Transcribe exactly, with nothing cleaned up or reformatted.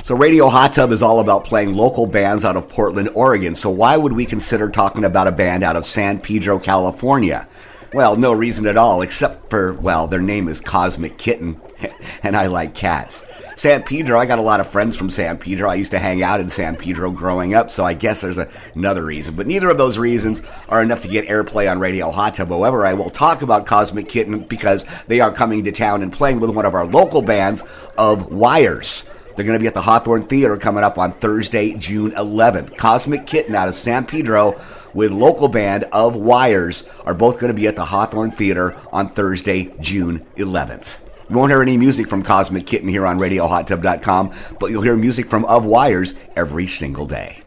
So Radio Hot Tub is all about playing local bands out of Portland, Oregon. So why would we consider talking about a band out of San Pedro, California? Well, no reason at all, except for, well, their name is Cosmic Kitten, and I like cats. San Pedro, I got a lot of friends from San Pedro. I used to hang out in San Pedro growing up, so I guess there's a, another reason. But neither of those reasons are enough to get airplay on Radio Hot Tub. However, I will talk about Cosmic Kitten because they are coming to town and playing with one of our local bands of Wires. They're going to be at the Hawthorne Theater coming up on Thursday, June eleventh. Cosmic Kitten out of San Pedro with local band of Wires are both going to be at the Hawthorne Theater on Thursday, June eleventh. You won't hear any music from Cosmic Kitten here on radio hot tub dot com, but you'll hear music from Of Wires every single day.